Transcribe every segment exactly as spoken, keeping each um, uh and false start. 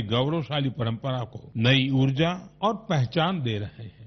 गौरवशाली परंपरा को नई ऊर्जा और पहचान दे रहे हैं।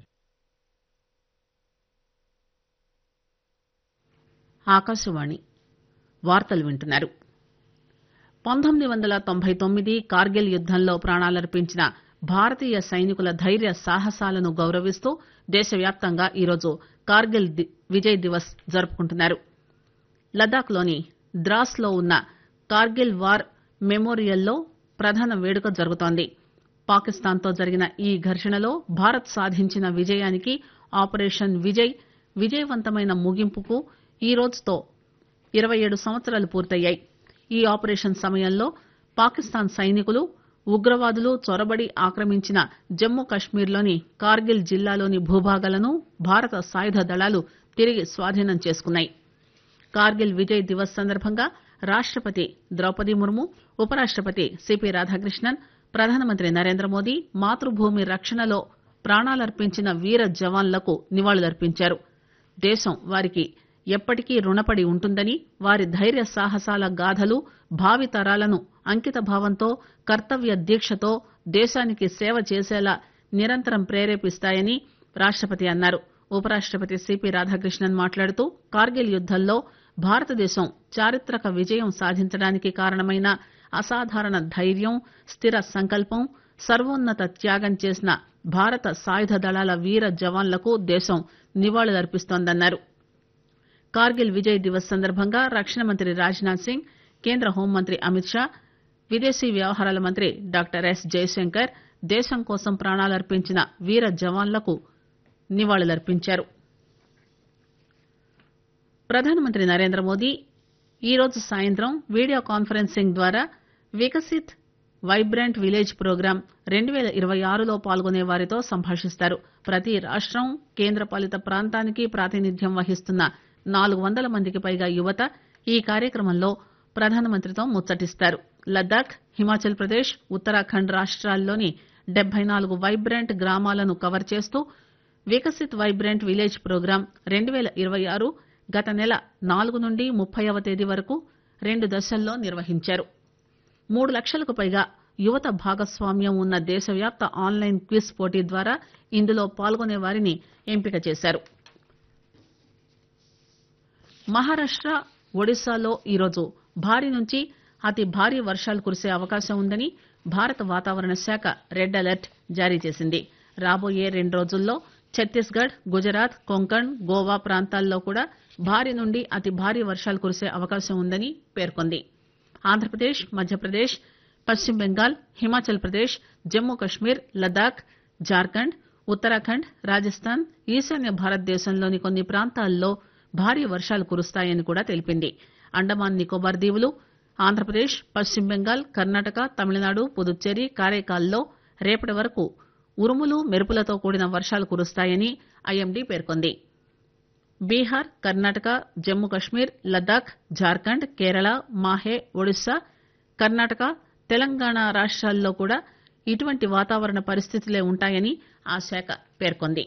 ఆకాశవాణి వార్తలు వింటున్నారు. పంతొమ్మిది వందల తొంభై తొమ్మిది కార్గిల్ యుద్దంలో ప్రాణాలర్పించిన భారతీయ సైనికుల ధైర్య సాహసాలను గౌరవిస్తూ దేశవ్యాప్తంగా ఈరోజు కార్గిల్ విజయ్ దివస్ జరుపుకుంటున్నారు. లద్దాఖ్ లోని ద్రాస్ లో ఉన్న కార్గిల్ వార్ మెమోరియల్లో ప్రధాన వేడుక జరుగుతోంది. పాకిస్తాన్ తో జరిగిన ఈ ఘర్షణలో భారత్ సాధించిన విజయానికి ఆపరేషన్ విజయ్ విజయవంతమైన ముగింపుకు ఈ రోజుతో ఇరవై ఏడు సంవత్సరాలు పూర్తయ్యాయి. ఈ ఆపరేషన్ సమయంలో పాకిస్తాన్ సైనికులు ఉగ్రవాదులు చొరబడి ఆక్రమించిన జమ్మూ కశ్మీర్లోని కార్గిల్ జిల్లాలోని భూభాగాలను భారత సాయుధ దళాలు తిరిగి స్వాధీనం చేసుకున్నాయి. కార్గిల్ విజయ్ దివస్ సందర్భంగా రాష్టపతి ద్రౌపది ముర్ము, ఉపరాష్టపతి సిపి రాధాకృష్ణన్, ప్రధానమంత్రి నరేంద్రమోదీ మాతృభూమి రక్షణలో ప్రాణాలర్పించిన వీర జవాన్లకు నివాళులర్పించారు. దేశం వారికి ఎప్పటికీ రుణపడి ఉంటుందని, వారి ధైర్య సాహసాల గాథలు భావితరాలను అంకిత భావంతో కర్తవ్య దీక్షతో దేశానికి సేవ చేసేలా నిరంతరం ప్రేరేపిస్తాయని రాష్టపతి అన్నారు. ఉపరాష్టపతి సిపి రాధాకృష్ణన్ మాట్లాడుతూ కార్గిల్ యుద్దంలో భారతదేశం చారిత్రక విజయం సాధించడానికి కారణమైన అసాధారణ ధైర్యం, స్థిర సంకల్పం, సర్వోన్నత త్యాగం చేసిన భారత సాయుధ దళాల వీర జవాన్లకు దేశం నివాళులర్పిస్తోందన్నారు. కార్గిల్ విజయ్ దివస్ సందర్భంగా రక్షణ మంత్రి రాజ్నాథ్ సింగ్, కేంద్ర హోంమంత్రి అమిత్ షా, విదేశీ వ్యవహారాల మంత్రి డాక్టర్ ఎస్ జయశంకర్ దేశం కోసం ప్రాణాలర్పించిన వీర జవాన్లకు నివాళులర్పించారు. ప్రధానమంత్రి నరేంద్రమోదీ ఈరోజు సాయంత్రం వీడియో కాన్ఫరెన్సింగ్ ద్వారా వికసిత్ వైబ్రెంట్ విలేజ్ ప్రోగ్రాం రెండు పేల ఇరవై ఆరులో పాల్గొనే వారితో సంభాషిస్తారు. ప్రతి రాష్టం, కేంద్రపాలిత ప్రాంతానికి ప్రాతినిధ్యం వహిస్తున్న నాలుగు వందల మందికి పైగా యువత ఈ కార్యక్రమంలో ప్రధానమంత్రితో ముచ్చటిస్తారు. లద్దాఖ్, హిమాచల్ ప్రదేశ్, ఉత్తరాఖండ్ రాష్ట్రాల్లోని డెబ్బై నాలుగు వైబ్రెంట్ గ్రామాలను కవర్ చేస్తూ వికసిత్ వైబ్రెంట్ విలేజ్ ప్రోగ్రాం రెండు పేల ఇరవై ఆరు గత నెల నాలుగు నుండి ముప్పైవ తేదీ వరకు రెండు దశల్లో నిర్వహించారు. మూడు లక్షలకు పైగా యువత భాగస్వామ్యం ఉన్న దేశవ్యాప్త ఆన్లైన్ క్విజ్ పోటీ ద్వారా ఇందులో పాల్గొనే వారిని ఎంపిక చేశారు. మహారాష్ట, ఒడిశాలో ఈరోజు భారీ నుంచి అతి భారీ వర్షాలు కురిసే అవకాశం ఉందని భారత వాతావరణ శాఖ రెడ్ అలర్ట్ జారీ చేసింది. రాబోయే రెండు రోజుల్లో ఛత్తీస్గఢ్, గుజరాత్, కొంకణ్, గోవా ప్రాంతాల్లో కూడా భారీ నుండి అతి భారీ వర్షాలు కురిసే అవకాశం ఉందని పేర్కొంది. ఆంధ్రప్రదేశ్, మధ్యప్రదేశ్, పశ్చిమ బెంగాల్, హిమాచల్ ప్రదేశ్, జమ్మూ కశ్మీర్, లద్దాఖ్, జార్ఖండ్, ఉత్తరాఖండ్, రాజస్థాన్, ఈశాన్య భారతదేశంలోని కొన్ని ప్రాంతాల్లో భారీ వర్షాలు కురుస్తాయని కూడా తెలిపింది. అండమాన్ నికోబార్ దీవులు, ఆంధ్రప్రదేశ్, పశ్చిమ బెంగాల్, కర్ణాటక, తమిళనాడు, పుదుచ్చేరి, కారైకాల్లో రేపటి వరకు ఉరుములు, మెరుపులతో కూడిన వర్షాలు కురుస్తాయని ఐఎండీ పేర్కొంది. బీహార్, కర్ణాటక, జమ్మూ కశ్మీర్, లద్దాఖ్, జార్ఖండ్, కేరళ, మాహే, ఒడిశా, కర్ణాటక, తెలంగాణ రాష్ట్రాల్లో కూడా ఇటువంటి వాతావరణ పరిస్థితులే ఉంటాయని ఆ శాఖ పేర్కొంది.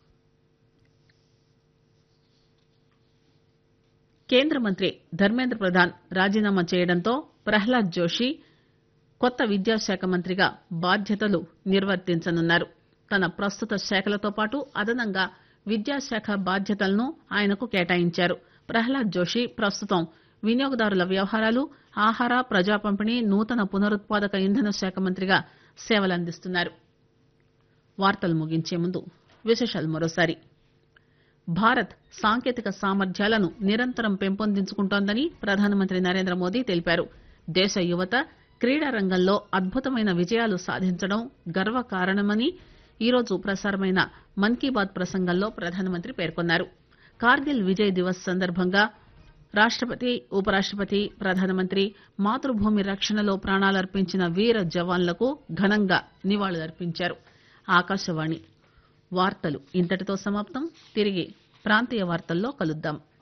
కేంద్ర మంత్రి ధర్మేంద్ర ప్రధాన్ రాజీనామా చేయడంతో ప్రహ్లాద్ జోషి కొత్త విద్యాశాఖ మంత్రిగా బాధ్యతలు నిర్వర్తించనున్నారు. తన ప్రస్తుత శాఖలతో పాటు అదనంగా విద్యాశాఖ బాధ్యతలను ఆయనకు కేటాయించారు. ప్రహ్లాద్ జోషి ప్రస్తుతం వినియోగదారుల వ్యవహారాలు, ఆహార, ప్రజా పంపిణీ, నూతన పునరుత్పాదక ఇంధన శాఖ మంత్రిగా సేవలందిస్తున్నారు. వార్తలు ముగించే ముందు విశేషాలు మరోసారి. భారత్ సాంకేతిక సామర్థ్యాలను నిరంతరం పెంపొందించుకుంటోందని ప్రధానమంత్రి నరేంద్ర మోదీ తెలిపారు. దేశ యువత క్రీడా రంగంలో అద్భుతమైన విజయాలు సాధించడం గర్వకారణమని ఈరోజు ప్రసారమైన మన్ కీ బాత్ ప్రసంగంలో ప్రధానమంత్రి పేర్కొన్నారు. కార్గిల్ విజయ్ దివస్ సందర్భంగా రాష్టపతి, ఉపరాష్టపతి, ప్రధానమంత్రి మాతృభూమి రక్షణలో ప్రాణాలర్పించిన వీర జవాన్లకు ఘనంగా నివాళులర్పించారు. ఆకాశవాణి వార్తలు ఇంతటితో సమాప్తం. తిరిగి ప్రాంతీయ వార్తల్లో కలుద్దాం.